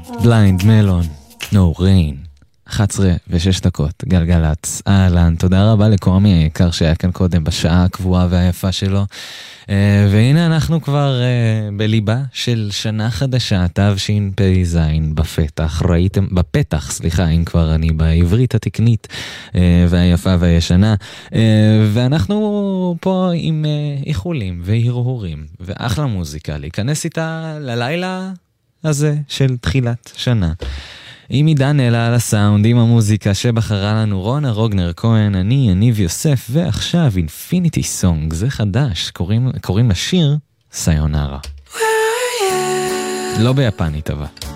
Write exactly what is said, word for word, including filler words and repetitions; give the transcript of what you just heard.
בליינד מלון, נו ריין, אחת עשרה ושש דקות, גלגלץ. אהלן, תודה רבה לקורמי היקר שהיה כאן קודם בשעה הקבועה והיפה שלו. והנה אנחנו כבר בליבה של שנה חדשה, תשפ"ז בפתח, ראיתם, בפתח, סליחה, אם כבר אני בעברית התקנית והיפה והישנה, ואנחנו פה עם איחולים והרהורים ואחלה מוזיקה, להיכנס איתה ללילה הזה של תחילת שנה. עם עידן אלה על הסאונד, עם המוזיקה שבחרה לנו רונה רוגנר כהן, אני, יניב יוסף, ועכשיו אינפיניטי סונג, זה חדש, קוראים, קוראים לשיר סיונרה. לא ביפנית אבל.